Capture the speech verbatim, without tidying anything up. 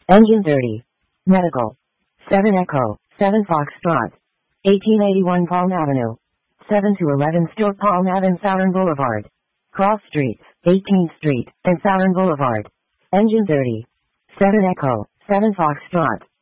Engine thirty. Medical. seven Echo, seven Foxtrot. eighteen eighty-one Palm Avenue. seven to eleven Stuart Palm Ave, Southern Boulevard. Cross Streets, eighteenth Street, and Southern Boulevard. Engine thirty. seven Echo, seven Foxtrot.